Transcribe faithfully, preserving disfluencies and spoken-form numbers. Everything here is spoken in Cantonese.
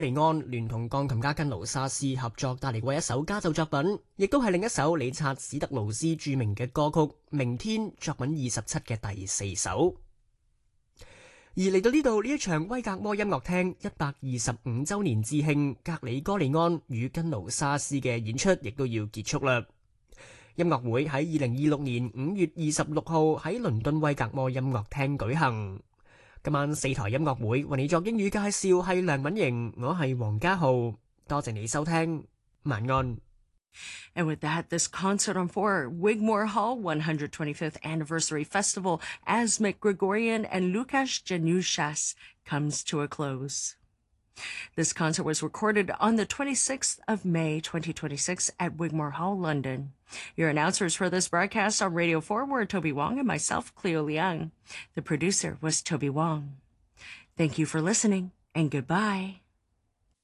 尼安聯同鋼琴家根勞沙斯合作帶嚟過一首家奏作品，亦都係另一首理察史特勞斯著名嘅歌曲《明天》作品二十七嘅第四首。而嚟到呢度，呢一場威格摩音樂廳一百二十五週年致慶格里哥利安與根勞沙斯嘅演出，亦都要結束啦。音樂會喺二零二六年五月二十六號喺倫敦威格摩音樂廳舉行。今晚四台音樂會為你作英語介紹係梁敏瑩，我係黃家浩，多謝你收聽，晚安。 And with that, this concert on four, Wigmore Hall one hundred twenty-fifth Anniversary Festival, Asmik Grigorian and Lukasz Januszas comes to a close. This concert was recorded on the twenty-sixth of May, twenty twenty-six at Wigmore Hall, London. Your announcers for this broadcast on Radio four were Toby Wong and myself, Cleo Liang. The producer was Toby Wong. Thank you for listening, and goodbye.